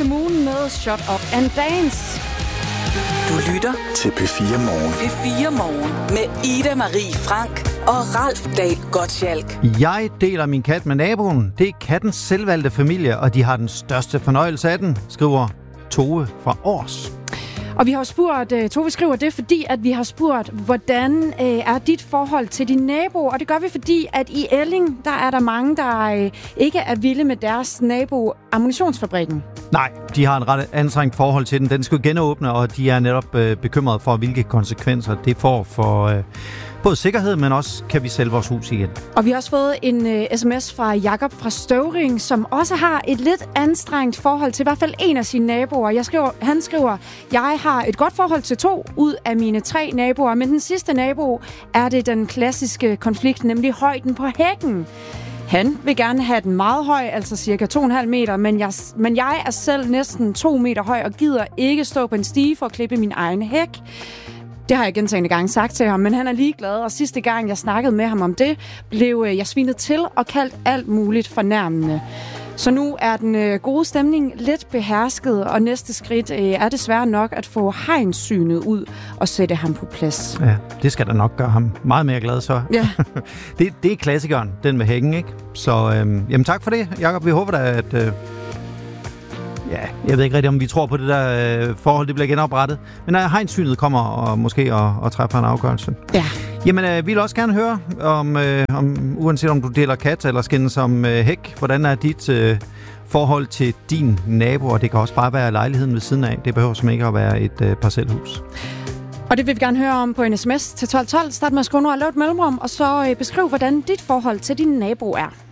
Moon med Shut Up and Dance. Du lytter til P4 Morgen. P4 Morgen med Ida Marie Frank og Ralf Dahl Gottschalk. Jeg deler min kat med naboen. Det er kattens selvvalgte familie, og de har den største fornøjelse af den, skriver Tove fra Års. Og vi har spurgt, Tove skriver det, fordi at vi har spurgt, hvordan er dit forhold til dine naboer? Og det gør vi, fordi at i Elling, der er der mange, der ikke er vilde med deres nabo Ammunitionsfabrikken. Nej, de har et ret anstrengt forhold til den. Den skal genåbne, og de er netop bekymrede for, hvilke konsekvenser det får for både sikkerhed, men også kan vi sælge vores hus igen. Og vi har også fået en sms fra Jakob fra Støvring, som også har et lidt anstrengt forhold til i hvert fald en af sine naboer. Han skriver, jeg har et godt forhold til 2 ud af mine 3 naboer, men den sidste nabo er det den klassiske konflikt, nemlig højden på hækken. Han vil gerne have den meget høj, altså cirka 2,5 meter, men jeg er selv næsten 2 meter høj og gider ikke stå på en stige for at klippe min egen hæk. Det har jeg gentagne gange sagt til ham, men han er ligeglad, og sidste gang jeg snakkede med ham om det, blev jeg svinet til og kaldt alt muligt fornærmende. Så nu er den gode stemning lidt behersket, og næste skridt er desværre nok at få hegnsynet ud og sætte ham på plads. Ja, det skal da nok gøre ham meget mere glad så. Ja. det er klassikeren, den med hækken, ikke? Så jamen tak for det, Jakob. Vi håber da, at... Ja, jeg ved ikke rigtig, om vi tror på det der forhold, det bliver genoprettet. Men hegnsynet kommer og måske og træffer en afgørelse. Ja. Jamen, vi vil også gerne høre, om uanset om du deler kat eller skændes om hæk, hvordan er dit forhold til din nabo, og det kan også bare være lejligheden ved siden af. Det behøver som ikke at være et parcelhus. Og det vil vi gerne høre om på en sms til 1212. Start med at skrive noget og lave et mellemrum, og så beskriv, hvordan dit forhold til din nabo er.